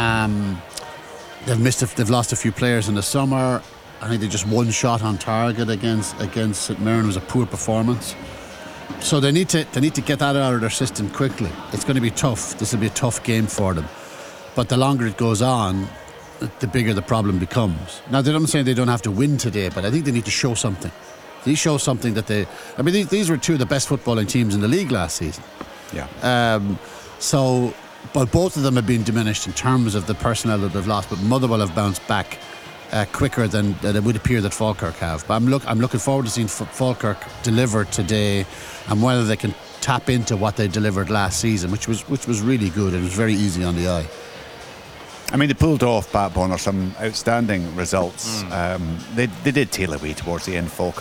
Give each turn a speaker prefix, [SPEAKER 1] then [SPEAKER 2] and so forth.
[SPEAKER 1] They've lost a few players in the summer. I think they just one shot on target against St Mirren. It was a poor performance. So they need to get that out of their system quickly. It's going to be tough. This will be a tough game for them. But the longer it goes on, the bigger the problem becomes. Now, I'm saying they don't have to win today, but I think they need to show something. They show something that they... I mean, these were two of the best footballing teams in the league last season.
[SPEAKER 2] Yeah.
[SPEAKER 1] But both of them have been diminished in terms of the personnel that they've lost. But Motherwell have bounced back quicker than it would appear that Falkirk have. But I'm looking forward to seeing Falkirk deliver today, and whether they can tap into what they delivered last season, which was really good. It was very easy on the eye.
[SPEAKER 2] I mean, they pulled off Batburn some outstanding results. They did tail away towards the end, Falkirk.